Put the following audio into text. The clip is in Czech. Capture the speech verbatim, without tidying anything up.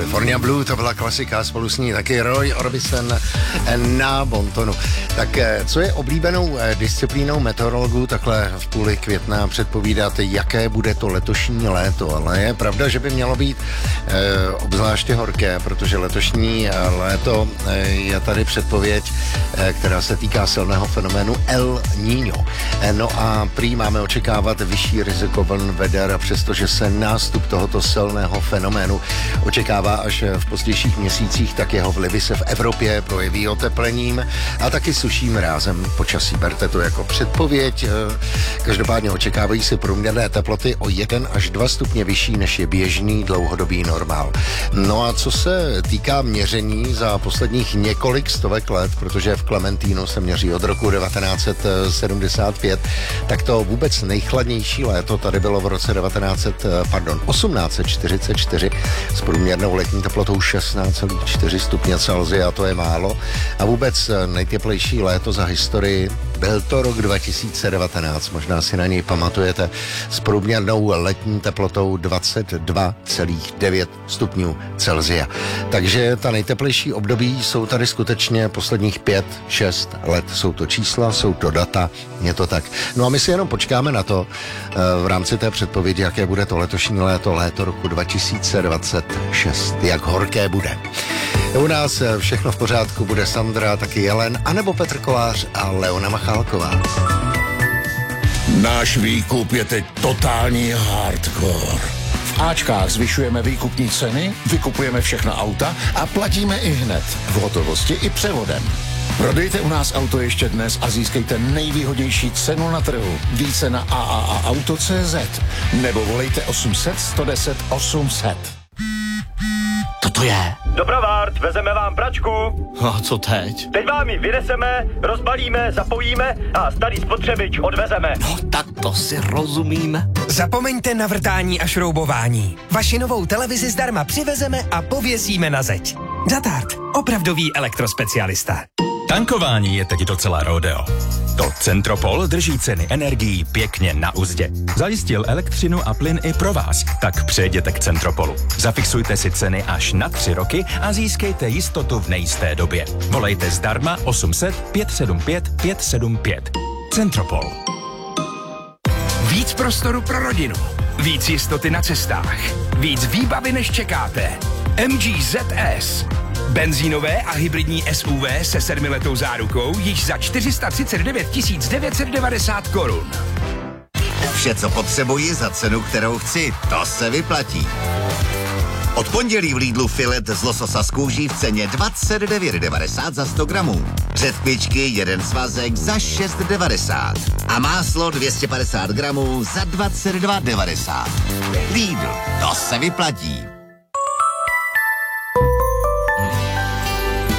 California Blue, to byla klasika, spolu s ní taky Roy Orbison na bontonu. Tak co je oblíbenou disciplínou meteorologů takhle v půli května předpovídat, jaké bude to letošní léto, ale je pravda, že by mělo být e, obzvláště horké, protože letošní léto e, je tady předpověď, e, která se týká silného fenoménu El Niño. E, no a prý máme očekávat vyšší riziko vln veder, přestože se nástup tohoto silného fenoménu očekává až v pozdějších měsících, tak jeho vlivy se v Evropě projeví oteplením a taky suším rázem počasí. Berte to jako předpověď. Každopádně očekávají se průměrné teploty o jeden až dva stupně vyšší, než je běžný dlouhodobý normál. No a co se týká měření za posledních několik stovek let, protože v Klementínu se měří od roku devatenáct set sedmdesát pět, tak to vůbec nejchladnější léto tady bylo v roce devatenáct set, pardon, osmnáct set čtyřicet čtyři s průměrnou letní teplotou šestnáct celá čtyři stupně Celsia, to je málo. A vůbec nejteplejší léto za historii byl to rok dva tisíce devatenáct, možná si na něj pamatujete, s průměrnou letní teplotou dvacet dva celá devět stupňů Celsia. Takže ta nejteplejší období jsou tady skutečně posledních pět, šest let. Jsou to čísla, jsou to data, je to tak. No a my si jenom počkáme na to v rámci té předpovědi, jaké bude to letošní léto, léto roku dva tisíce dvacet šest, jak horké bude. U nás všechno v pořádku, bude Sandra, taky Jelen, anebo Petr Kolář a Leona Machálková. Náš výkup je teď totální hardcore. V Ačkách zvyšujeme výkupní ceny, vykupujeme všechna auta a platíme i hned, v hotovosti i převodem. Prodejte u nás auto ještě dnes a získejte nejvýhodnější cenu na trhu. Více na a a a auto tečka cé zet nebo volejte osm set, sto deset, osm set. To je. Dopravárd, vezeme vám pračku. A co teď? Teď vám ji vyneseme, rozbalíme, zapojíme a starý spotřebič odvezeme. No tak to si rozumíme. Zapomeňte na vrtání a šroubování. Vaši novou televizi zdarma přivezeme a pověsíme na zeď. Zatart, opravdový elektrospecialista. Tankování je teď docela rodeo. To Centropol drží ceny energií pěkně na uzdě. Zajistil elektřinu a plyn i pro vás, tak přejděte k Centropolu. Zafixujte si ceny až na tři roky a získejte jistotu v nejisté době. Volejte zdarma osm set, pět sedm pět, pět sedm pět. Centropol. Víc prostoru pro rodinu. Víc jistoty na cestách. Víc výbavy, než čekáte. M G Z S. Benzínové a hybridní S U V se sedmiletou zárukou již za čtyři sta třicet devět tisíc devět set devadesát korun. Vše, co potřebuji za cenu, kterou chci, to se vyplatí. Od pondělí v Lidlu filet z lososa z kůží v ceně dvacet devět devadesát za sto gramů. Řetkvičky jeden svazek za šest devadesát. A máslo dvě stě padesát gramů za dvacet dva devadesát. Lidl, to se vyplatí.